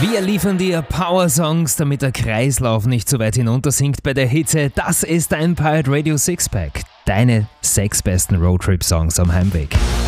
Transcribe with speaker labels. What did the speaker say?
Speaker 1: Wir liefern dir Power-Songs, damit der Kreislauf nicht so weit hinuntersinkt bei der Hitze. Das ist dein Pirate Radio Sixpack. Deine 6 besten Roadtrip-Songs am Heimweg.